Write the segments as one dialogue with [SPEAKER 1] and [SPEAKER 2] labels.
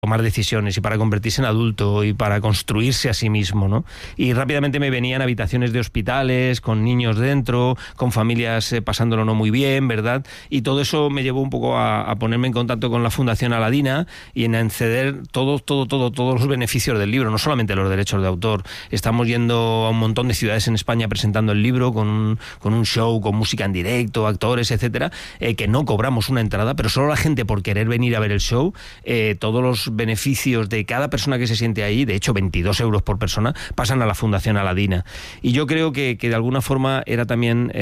[SPEAKER 1] tomar decisiones y para convertirse en adulto y para construirse a sí mismo, ¿no? Y rápidamente me venían habitaciones de hospitales con niños dentro, con familias pasándolo no muy bien, ¿verdad? Y todo eso me llevó un poco a ponerme en contacto con la Fundación Aladina y en acceder todos los beneficios del libro, no solamente los derechos de autor. Estamos yendo a un montón de ciudades en España presentando el libro con un show, con música en directo, actores, etcétera, que no cobramos una entrada, pero solo la gente por querer venir a ver el show, todos los beneficios de cada persona que se siente ahí, de hecho 22 euros por persona, pasan a la Fundación Aladina. Y yo creo que de alguna forma era también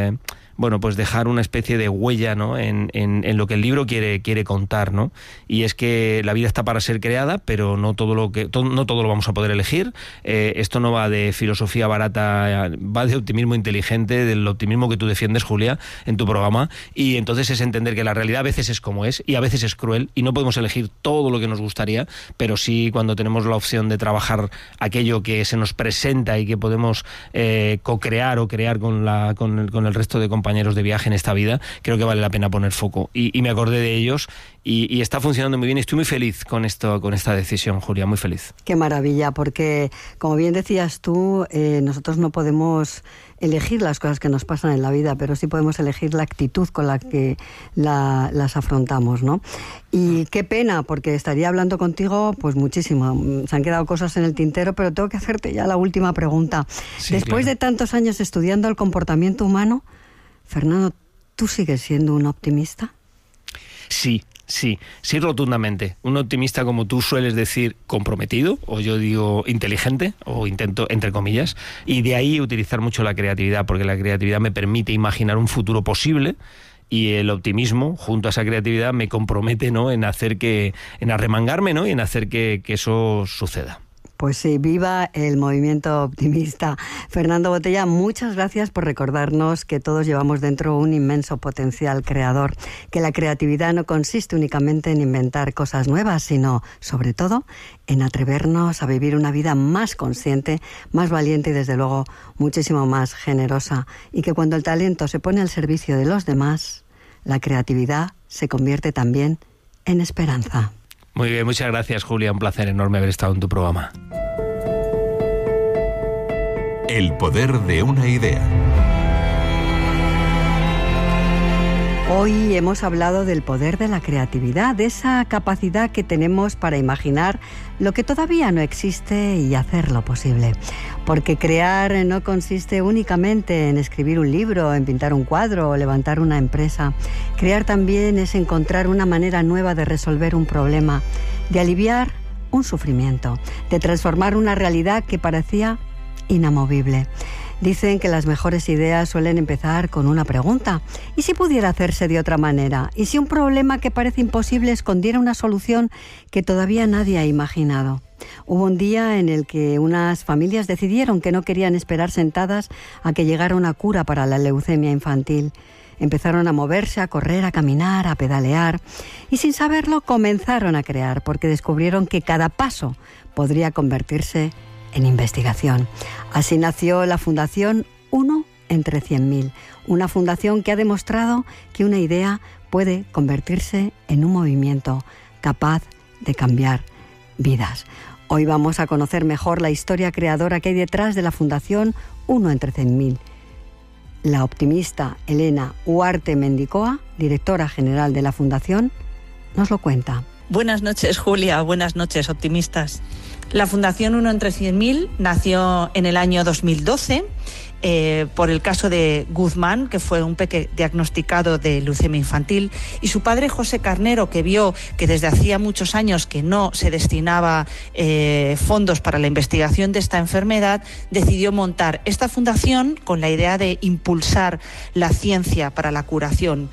[SPEAKER 1] pues dejar una especie de huella, ¿no?, en lo que el libro quiere contar, ¿no? Y es que la vida está para ser creada, pero no todo lo vamos a poder elegir. Esto no va de filosofía barata, va de optimismo inteligente, del optimismo que tú defiendes, Julia, en tu programa. Y entonces es entender que la realidad a veces es como es y a veces es cruel y no podemos elegir todo lo que nos gustaría, pero sí, cuando tenemos la opción de trabajar aquello que se nos presenta y que podemos co-crear o crear con el resto de compañeros de viaje en esta vida, creo que vale la pena poner foco. Y me acordé de ellos y está funcionando muy bien. Estoy muy feliz con esta decisión, Julia, muy feliz.
[SPEAKER 2] Qué maravilla, porque como bien decías tú, nosotros no podemos elegir las cosas que nos pasan en la vida, pero sí podemos elegir la actitud con la que las afrontamos, ¿no? Y qué pena, porque estaría hablando contigo pues muchísimo. Se han quedado cosas en el tintero, pero tengo que hacerte ya la última pregunta. Sí, después de tantos años estudiando el comportamiento humano, Fernando, ¿tú sigues siendo un optimista?
[SPEAKER 1] Sí, rotundamente. Un optimista, como tú sueles decir, comprometido, o yo digo inteligente, o intento, entre comillas, y de ahí utilizar mucho la creatividad, porque la creatividad me permite imaginar un futuro posible, y el optimismo, junto a esa creatividad, me compromete, ¿no?, en arremangarme, ¿no?, y en hacer que eso suceda.
[SPEAKER 2] Pues sí, viva el movimiento optimista. Fernando Botella, muchas gracias por recordarnos que todos llevamos dentro un inmenso potencial creador, que la creatividad no consiste únicamente en inventar cosas nuevas, sino, sobre todo, en atrevernos a vivir una vida más consciente, más valiente y, desde luego, muchísimo más generosa. Y que cuando el talento se pone al servicio de los demás, la creatividad se convierte también en esperanza.
[SPEAKER 1] Muy bien, muchas gracias, Julia. Un placer enorme haber estado en tu programa.
[SPEAKER 3] El poder de una idea.
[SPEAKER 2] Hoy hemos hablado del poder de la creatividad, de esa capacidad que tenemos para imaginar lo que todavía no existe y hacerlo posible. Porque crear no consiste únicamente en escribir un libro, en pintar un cuadro o levantar una empresa. Crear también es encontrar una manera nueva de resolver un problema, de aliviar un sufrimiento, de transformar una realidad que parecía inamovible. Dicen que las mejores ideas suelen empezar con una pregunta. ¿Y si pudiera hacerse de otra manera? ¿Y si un problema que parece imposible escondiera una solución que todavía nadie ha imaginado? Hubo un día en el que unas familias decidieron que no querían esperar sentadas a que llegara una cura para la leucemia infantil. Empezaron a moverse, a correr, a caminar, a pedalear y sin saberlo comenzaron a crear, porque descubrieron que cada paso podría convertirse en investigación. Así nació la Fundación 1 entre 100.000, una fundación que ha demostrado que una idea puede convertirse en un movimiento capaz de cambiar vidas. Hoy vamos a conocer mejor la historia creadora que hay detrás de la Fundación 1 entre 100.000. La optimista Elena Huarte Mendicoa, directora general de la Fundación, nos lo cuenta.
[SPEAKER 4] Buenas noches, Julia. Buenas noches, optimistas. La Fundación 1 entre 100.000 nació en el año 2012 por el caso de Guzmán, que fue un peque diagnosticado de leucemia infantil, y su padre José Carnero, que vio que desde hacía muchos años que no se destinaba fondos para la investigación de esta enfermedad, decidió montar esta fundación con la idea de impulsar la ciencia para la curación.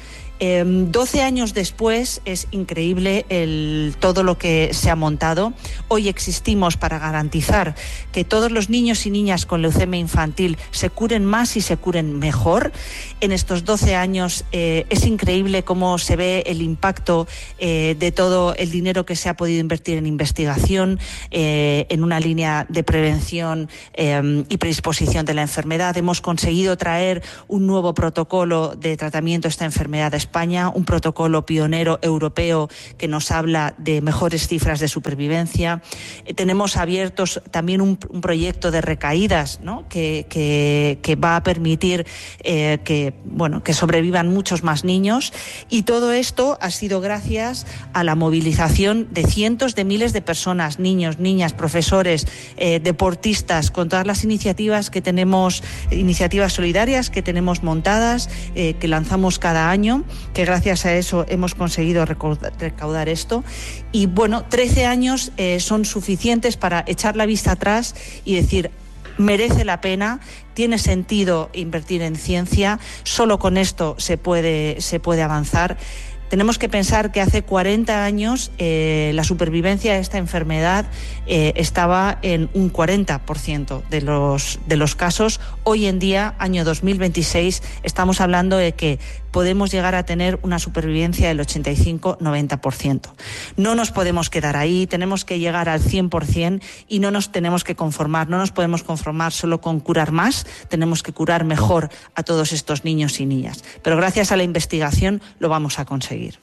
[SPEAKER 4] 12 años después es increíble todo lo que se ha montado. Hoy existimos para garantizar que todos los niños y niñas con leucemia infantil se curen más y se curen mejor. En estos 12 años es increíble cómo se ve el impacto de todo el dinero que se ha podido invertir en investigación, en una línea de prevención y predisposición de la enfermedad. Hemos conseguido traer un nuevo protocolo de tratamiento de esta enfermedad a España. España un protocolo pionero europeo que nos habla de mejores cifras de supervivencia. Tenemos abiertos también un proyecto de recaídas, ¿no?, que va a permitir que sobrevivan muchos más niños, y todo esto ha sido gracias a la movilización de cientos de miles de personas, niños, niñas, profesores, deportistas, con todas las iniciativas que tenemos, iniciativas solidarias que tenemos montadas, que lanzamos cada año, que gracias a eso hemos conseguido recaudar esto. Y 13 años son suficientes para echar la vista atrás y decir: merece la pena, tiene sentido invertir en ciencia, solo con esto se puede avanzar. Tenemos que pensar que hace 40 años la supervivencia de esta enfermedad estaba en un 40% de los casos. Hoy en día, año 2026, estamos hablando de que podemos llegar a tener una supervivencia del 85-90%. No nos podemos quedar ahí, tenemos que llegar al 100% y no nos tenemos que conformar. No nos podemos conformar solo con curar más, tenemos que curar mejor a todos estos niños y niñas. Pero gracias a la investigación lo vamos a conseguir.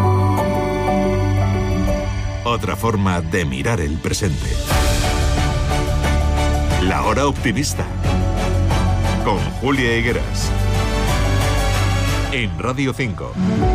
[SPEAKER 3] Otra forma de mirar el presente. La Hora Optimista. Con Julia Higueras. En Radio 5.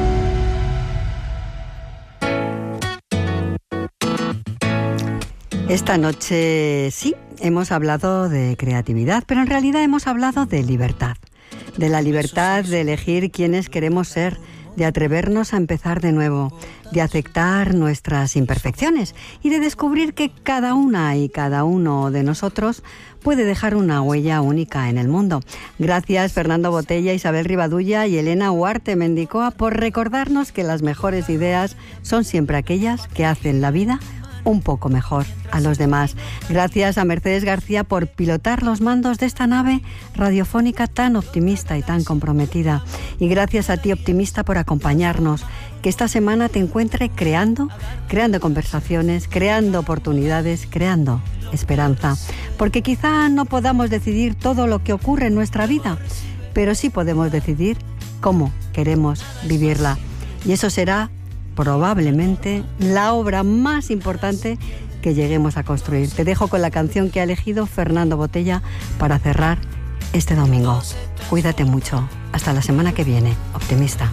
[SPEAKER 2] Esta noche sí, hemos hablado de creatividad, pero en realidad hemos hablado de libertad. De la libertad de elegir quiénes queremos ser, de atrevernos a empezar de nuevo, de aceptar nuestras imperfecciones y de descubrir que cada una y cada uno de nosotros puede dejar una huella única en el mundo. Gracias Fernando Botella, Isabel Rivadulla y Elena Huarte Mendicoa por recordarnos que las mejores ideas son siempre aquellas que hacen la vida un poco mejor a los demás. Gracias a Mercedes García por pilotar los mandos de esta nave radiofónica tan optimista y tan comprometida. Y gracias a ti, optimista, por acompañarnos. Que esta semana te encuentre creando conversaciones, creando oportunidades, creando esperanza. Porque quizá no podamos decidir todo lo que ocurre en nuestra vida, pero sí podemos decidir cómo queremos vivirla. Y eso será probablemente la obra más importante que lleguemos a construir. Te dejo con la canción que ha elegido Fernando Botella para cerrar este domingo. Cuídate mucho. Hasta la semana que viene, optimista.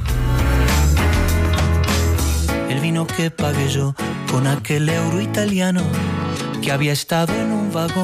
[SPEAKER 5] El vino que pagué yo con aquel euro italiano que había estado en un vagón.